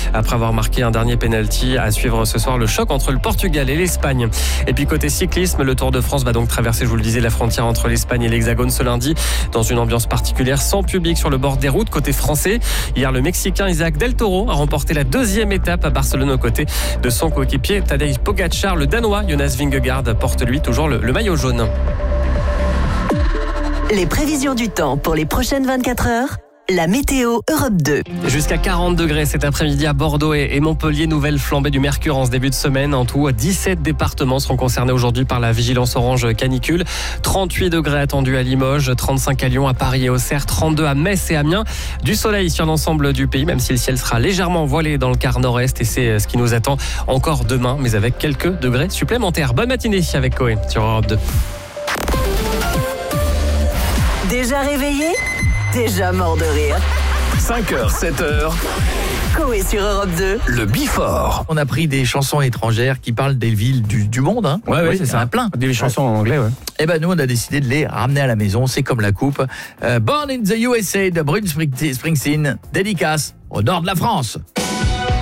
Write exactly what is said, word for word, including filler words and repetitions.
après avoir marqué un dernier penalty. À suivre ce soir le choc entre le Portugal et l'Espagne. Et puis côté cyclisme, le Tour de France va donc traverser, je vous le disais, la frontière entre l'Espagne et l'Hexagone ce lundi dans une ambiance particulière, sans public sur le bord des routes côté français. Hier, le Mexicain Isaac Del Toro a remporté la deuxième étape à Barcelone aux côtés de son coéquipier Tadej Pogačar. Le Danois Jonas Vingegaard porte lui toujours le, le maillot jaune. Les prévisions du temps pour les prochaines vingt-quatre heures. La météo Europe deux. Jusqu'à quarante degrés cet après-midi à Bordeaux et Montpellier. Nouvelle flambée du mercure en ce début de semaine. En tout, dix-sept départements seront concernés aujourd'hui par la vigilance orange canicule. trente-huit degrés attendus à Limoges, trente-cinq à Lyon, à Paris et Auxerre, trente-deux à Metz et Amiens. Du soleil sur l'ensemble du pays, même si le ciel sera légèrement voilé dans le quart nord-est. Et c'est ce qui nous attend encore demain, mais avec quelques degrés supplémentaires. Bonne matinée avec Coé sur Europe deux. Déjà réveillé ? Déjà mort de rire. cinq heures, sept heures. Coé sur Europe deux. Le Before. On a pris des chansons étrangères qui parlent des villes du, du monde. Hein. Ouais, ouais, oui, c'est il y en ça. a plein. Des chansons en anglais, ouais. Et ben nous, on a décidé de les ramener à la maison. C'est comme la coupe. Euh, Born in the U S A de Bruce Springsteen, dédicace au nord de la France.